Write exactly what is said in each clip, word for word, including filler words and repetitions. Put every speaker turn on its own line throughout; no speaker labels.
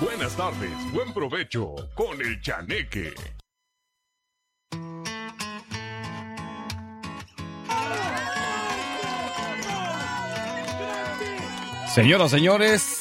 Buenas tardes, buen provecho con el Chaneque.
Señoras, señores,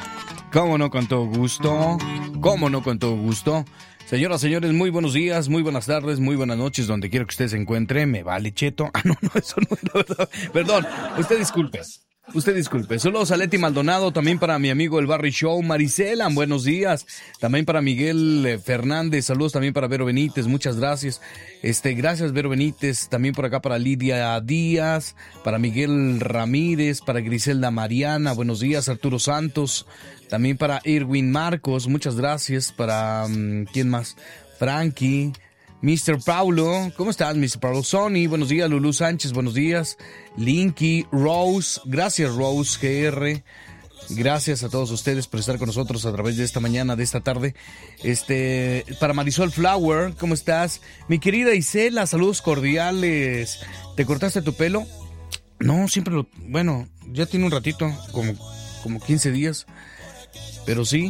cómo no con todo gusto, cómo no con todo gusto. Señoras, señores, muy buenos días, muy buenas tardes, muy buenas noches, donde quiera que usted se encuentre. Me vale cheto. Ah, no, no, eso no, no, no. Perdón, usted disculpe. Usted disculpe. Saludos a Leti Maldonado, también para mi amigo El Barry Show. Maricela, buenos días. También para Miguel Fernández, saludos también para Vero Benítez, muchas gracias. Este, gracias Vero Benítez, también por acá para Lidia Díaz, para Miguel Ramírez, para Griselda Mariana, buenos días. Arturo Santos, también para Irwin Marcos, muchas gracias. Para, um, ¿quién más? Frankie. mister Paulo, ¿cómo estás, mister Paulo? Sony, buenos días. Lulú Sánchez, buenos días. Linky, Rose, gracias Rose, G R. Gracias a todos ustedes por estar con nosotros a través de esta mañana, de esta tarde. Este, para Marisol Flower, ¿cómo estás? Mi querida Isela, saludos cordiales. ¿Te cortaste tu pelo? No, siempre lo, bueno, ya tiene un ratito, como, como quince días. Pero sí,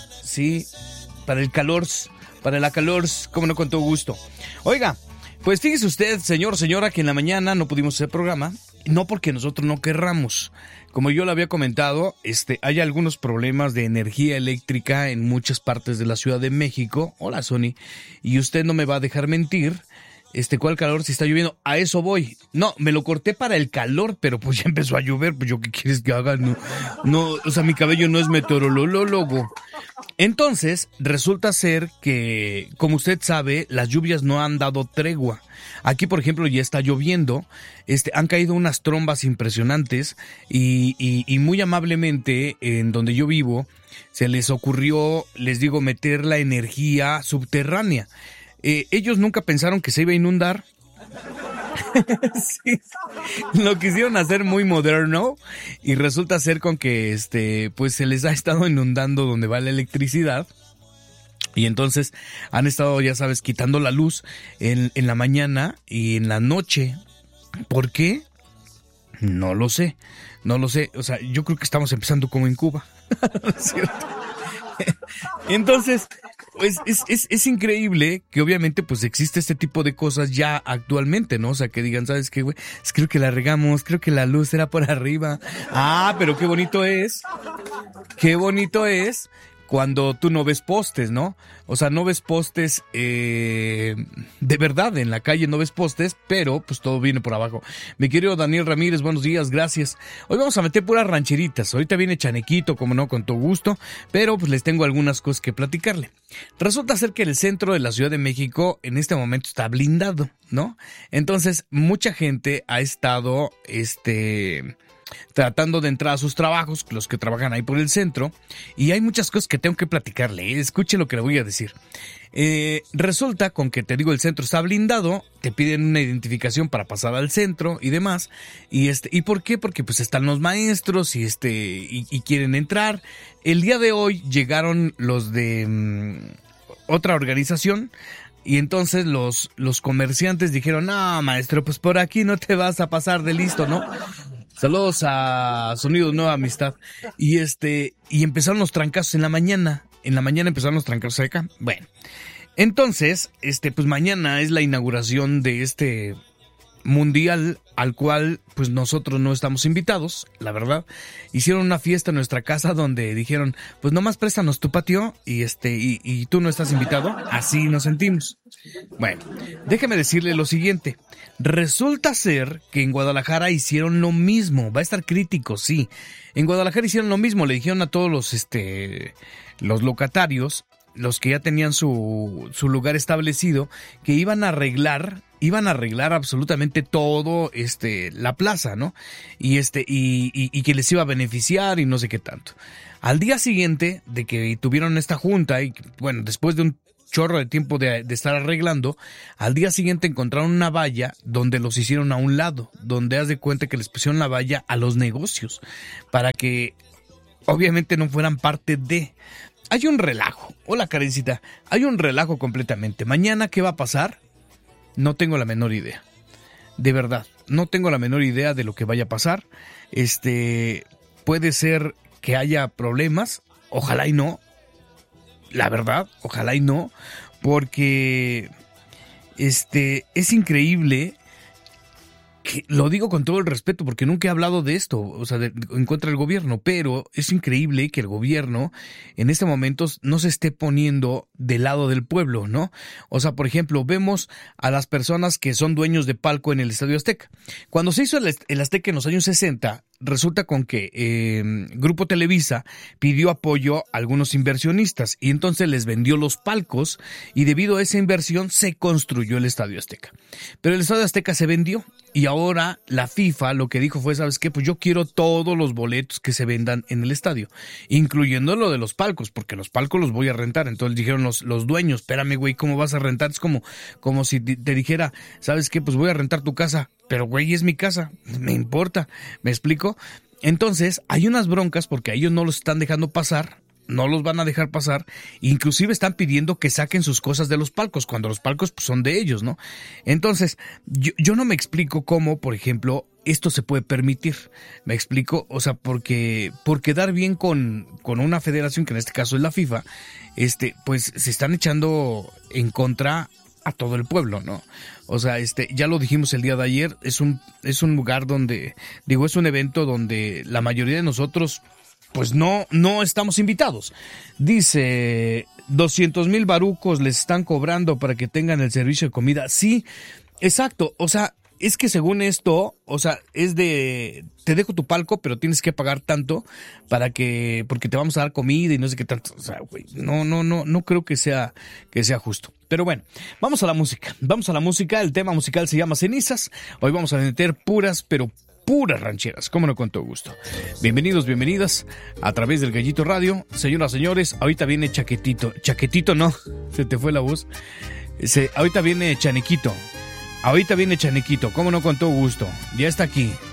sí, para el calor... Para la calor, como no, con todo gusto. Oiga, pues fíjese usted, señor, señora, que en la mañana no pudimos hacer programa, no porque nosotros no querramos. Como yo le había comentado, este, hay algunos problemas de energía eléctrica en muchas partes de la Ciudad de México. Hola, Sony. Y usted no me va a dejar mentir. Este, ¿cuál calor? Si está lloviendo, a eso voy. No, me lo corté para el calor, pero pues ya empezó a llover, pues yo qué quieres que haga, no, no, o sea, mi cabello no es meteorólogo. Entonces, resulta ser que, como usted sabe, las lluvias no han dado tregua. Aquí, por ejemplo, ya está lloviendo, este, han caído unas trombas impresionantes y, y, y muy amablemente, en donde yo vivo, se les ocurrió, les digo, meter la energía subterránea. Eh, ellos nunca pensaron que se iba a inundar. Sí, lo quisieron hacer muy moderno y resulta ser con que este pues se les ha estado inundando donde va la electricidad y entonces han estado, ya sabes, quitando la luz en, en la mañana y en la noche. ¿Por qué? No lo sé, no lo sé. O sea, yo creo que estamos empezando como en Cuba. ¿Cierto? Entonces, pues es, es, es increíble que obviamente pues existe este tipo de cosas ya actualmente, ¿no? O sea, que digan, ¿sabes qué, güey? Es, creo que la regamos, creo que la luz era por arriba. Ah, pero qué bonito es, qué bonito es cuando tú no ves postes, ¿no? O sea, no ves postes, eh, de verdad, en la calle no ves postes, pero pues todo viene por abajo. Mi querido Daniel Ramírez, buenos días, gracias. Hoy vamos a meter puras rancheritas, ahorita viene Chanequito, como no, con todo gusto, pero pues les tengo algunas cosas que platicarle. Resulta ser que el centro de la Ciudad de México en este momento está blindado, ¿no? Entonces, mucha gente ha estado, este... tratando de entrar a sus trabajos, los que trabajan ahí por el centro, y hay muchas cosas que tengo que platicarle. Escuche lo que le voy a decir. Eh, resulta con que, te digo, el centro está blindado, te piden una identificación para pasar al centro y demás, y este, ¿y por qué? Porque pues están los maestros y este, y, y quieren entrar. El día de hoy llegaron los de mmm, otra organización. Y entonces los, los comerciantes dijeron, no, maestro, pues por aquí no te vas a pasar de listo, ¿no? Saludos a Sonidos Nueva Amistad. Y este, y empezaron los trancazos en la mañana. En la mañana empezaron los trancazos acá. Bueno, entonces, este, pues mañana es la inauguración de este mundial al cual pues nosotros no estamos invitados, la verdad. Hicieron una fiesta en nuestra casa donde dijeron, pues nomás préstanos tu patio y este y, y tú no estás invitado. Así nos sentimos. Bueno, déjeme decirle lo siguiente. Resulta ser que en Guadalajara hicieron lo mismo. Va a estar crítico, sí. En Guadalajara hicieron lo mismo. Le dijeron a todos los este los locatarios, los que ya tenían su, su lugar establecido, que iban a arreglar, iban a arreglar absolutamente todo, este, la plaza, ¿no? Y este, y, y, y que les iba a beneficiar y no sé qué tanto. Al día siguiente de que tuvieron esta junta y, bueno, después de un chorro de tiempo de, de estar arreglando, al día siguiente encontraron una valla donde los hicieron a un lado, donde haz de cuenta que les pusieron la valla a los negocios, para que obviamente no fueran parte de... Hay un relajo. Hola, Karencita. Hay un relajo completamente. Mañana, ¿qué va a pasar? No tengo la menor idea. De verdad, no tengo la menor idea de lo que vaya a pasar. Este, puede ser que haya problemas. Ojalá y no. la verdad, ojalá y no, porque este es increíble. Que lo digo con todo el respeto porque nunca he hablado de esto, o sea, de, en contra del gobierno, pero es increíble que el gobierno en este momento no se esté poniendo del lado del pueblo, ¿no? O sea, por ejemplo, vemos a las personas que son dueños de palco en el Estadio Azteca. Cuando se hizo el, el Azteca en los años sesenta, resulta con que eh, Grupo Televisa pidió apoyo a algunos inversionistas y entonces les vendió los palcos y debido a esa inversión se construyó el Estadio Azteca. Pero el Estadio Azteca se vendió y ahora la FIFA lo que dijo fue, ¿sabes qué? Pues yo quiero todos los boletos que se vendan en el estadio, incluyendo lo de los palcos, porque los palcos los voy a rentar. Entonces dijeron los, los dueños, espérame güey, ¿cómo vas a rentar? Es como, como si te dijera, ¿sabes qué? Pues voy a rentar tu casa. Pero güey, es mi casa, me importa, ¿me explico? Entonces hay unas broncas porque a ellos no los están dejando pasar, no los van a dejar pasar, inclusive están pidiendo que saquen sus cosas de los palcos, cuando los palcos pues, son de ellos, ¿no? Entonces, yo, yo no me explico cómo, por ejemplo, esto se puede permitir, me explico, o sea, porque por quedar bien con, con una federación, que en este caso es la FIFA, este, pues se están echando en contra a todo el pueblo, ¿no? O sea, este, ya lo dijimos el día de ayer, es un, es un lugar donde, digo, es un evento donde la mayoría de nosotros, pues no, no estamos invitados. Dice, doscientos mil barucos les están cobrando para que tengan el servicio de comida. Sí, exacto, o sea, es que según esto, o sea, es de, te dejo tu palco, pero tienes que pagar tanto para que, porque te vamos a dar comida y no sé qué tanto, o sea, güey, no, no, no, no creo que sea, que sea justo. Pero bueno, vamos a la música, vamos a la música, el tema musical se llama Cenizas, hoy vamos a meter puras, pero puras rancheras, cómo no, con todo gusto. Bienvenidos, bienvenidas a través del Gallito Radio, señoras, señores, ahorita viene Chaquetito, Chaquetito no, se te fue la voz, se, ahorita viene Chanequito. Ahorita viene Chanequito, cómo no, con todo gusto. Ya está aquí.